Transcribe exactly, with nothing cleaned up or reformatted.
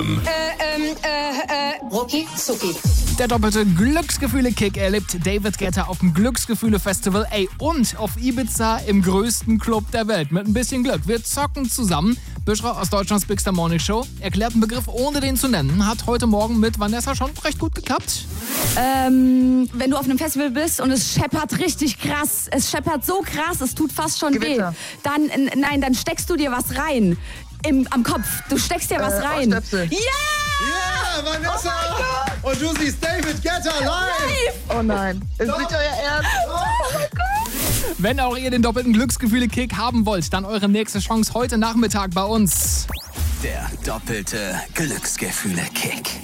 Äh, ähm, äh, äh, Rucki Zucki. Der doppelte Glücksgefühle-Kick erlebt David Guetta auf dem Glücksgefühle-Festival. Ey, und auf Ibiza im größten Club der Welt. Mit ein bisschen Glück. Wir zocken zusammen. Büschra aus Deutschlands Big Star Morning Show erklärt einen Begriff, ohne den zu nennen. Hat heute Morgen mit Vanessa schon recht gut geklappt. Ähm, wenn du auf einem Festival bist und es scheppert richtig krass, es scheppert so krass, es tut fast schon Gewitter. weh, dann, n- nein, dann steckst du dir was rein. Im, am Kopf. Du steckst dir was Äh, rein. Ohrstöpsel. Ja! Ja, Vanessa! Und du siehst David Guetta live! Oh nein, ist nicht euer Ernst? Wenn auch ihr den doppelten Glücksgefühle-Kick haben wollt, dann eure nächste Chance heute Nachmittag bei uns. Der doppelte Glücksgefühle-Kick.